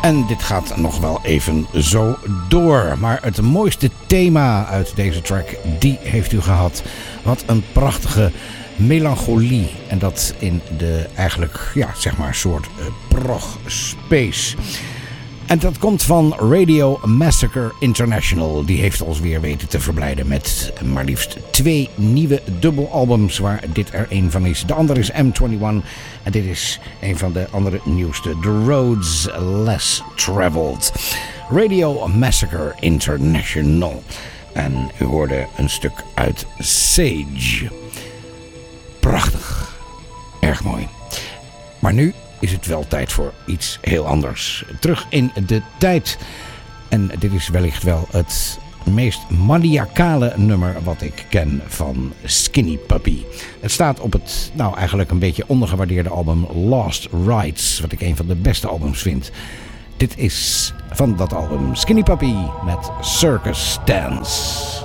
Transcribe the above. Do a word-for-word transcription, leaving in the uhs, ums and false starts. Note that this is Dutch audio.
En dit gaat nog wel even zo door. Maar het mooiste thema uit deze track, die heeft u gehad. Wat een prachtige melancholie. En dat in de eigenlijk, ja, zeg maar, soort uh, prog space. En dat komt van Radio Massacre International. Die heeft ons weer weten te verblijden met maar liefst twee nieuwe dubbelalbums, waar dit er een van is. De andere is M eenentwintig en dit is een van de andere nieuwste. The Roads Less Traveled. Radio Massacre International. En u hoorde een stuk uit Sage. Prachtig. Erg mooi. Maar nu is het wel tijd voor iets heel anders. Terug in de tijd. En dit is wellicht wel het meest maniacale nummer wat ik ken van Skinny Puppy. Het staat op het, nou eigenlijk een beetje ondergewaardeerde album Lost Rights, wat ik een van de beste albums vind. Dit is van dat album Skinny Puppy met Circus Dance.